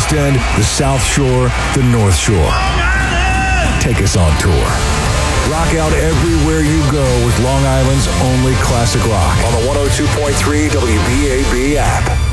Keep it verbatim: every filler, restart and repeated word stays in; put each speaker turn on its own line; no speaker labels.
West End, the South Shore, the North Shore. Take us on tour. Rock out everywhere you go with Long Island's only classic rock on the one oh two point three W B A B app.